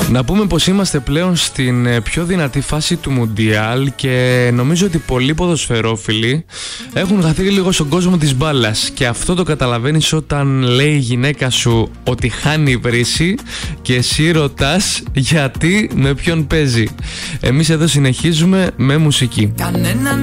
Να πούμε πως είμαστε πλέον στην πιο δυνατή φάση του Μουντιάλ και νομίζω ότι πολλοί ποδοσφαιρόφιλοι έχουν χαθεί λίγο στον κόσμο της μπάλας, και αυτό το καταλαβαίνεις όταν λέει η γυναίκα σου ότι χάνει η βρύση και εσύ ρωτάς γιατί, με ποιον παίζει. Εμείς εδώ συνεχίζουμε με μουσική.